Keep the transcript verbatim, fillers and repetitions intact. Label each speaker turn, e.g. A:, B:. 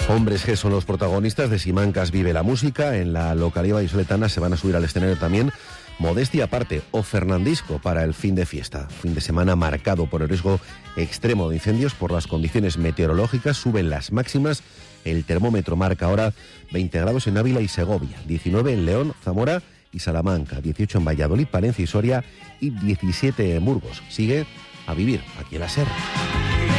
A: Hombres G son los protagonistas de Simancas Vive la Música. En la localidad vallisoletana se van a subir al escenario también Modestia Aparte o Fernandisco para el fin de fiesta. Fin de semana marcado por el riesgo extremo de incendios por las condiciones meteorológicas. Suben las máximas. El termómetro marca ahora veinte grados en Ávila y Segovia, diecinueve en León, Zamora y Salamanca, dieciocho en Valladolid, Palencia y Soria y diecisiete en Burgos. Sigue a vivir aquí en la Ser.